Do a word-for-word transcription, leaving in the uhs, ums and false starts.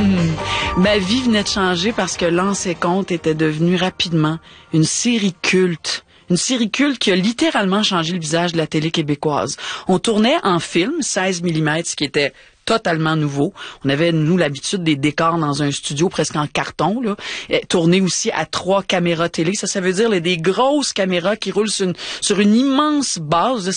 Hum. Ma vie venait de changer parce que Lance et Compte était devenu rapidement une série culte. Une série culte qui a littéralement changé le visage de la télé québécoise. On tournait en film, seize millimètres, ce qui était totalement nouveau. On avait, nous, l'habitude des décors dans un studio presque en carton, là. Et tourné aussi à trois caméras télé. Ça, ça veut dire là, des grosses caméras qui roulent sur une, sur une immense base.